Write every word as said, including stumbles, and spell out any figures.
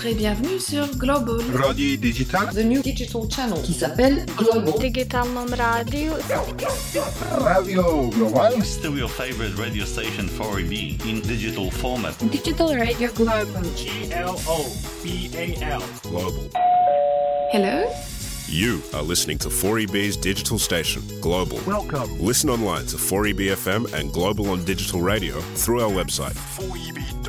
Bonjour et bienvenue sur Global Radio Digital, the new digital channel qui s'appelle Global. Digitalnom radio. Radio Global. Still your favorite radio station four E B in digital format. Digital Radio Global. G L O B A L. Global. Hello. You are listening to four E B's digital station, Global. Welcome. Listen online to four E B F M and Global on digital radio through our website. four E